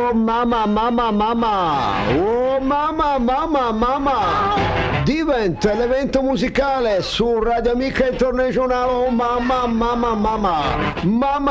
Oh mamma, mamma, mamma! Oh mamma, mamma, mamma! Diventa l'evento musicale su Radio Amica Internazionale. Oh mamma, mamma, mamma! Mamma!